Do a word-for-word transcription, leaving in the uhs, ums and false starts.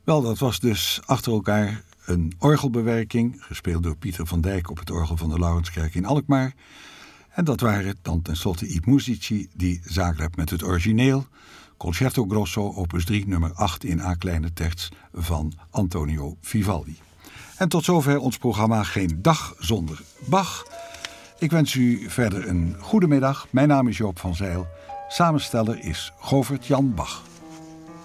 Wel, dat was dus achter elkaar een orgelbewerking, gespeeld door Pieter van Dijk op het orgel van de Laurenskerk in Alkmaar. En dat waren dan tenslotte I Musici die zaak hebt met het origineel, Concerto Grosso, opus drie, nummer acht in A kleine terts van Antonio Vivaldi. En tot zover ons programma Geen Dag Zonder Bach. Ik wens u verder een goede middag. Mijn naam is Joop van Zijl. Samensteller is Govert Jan Bach.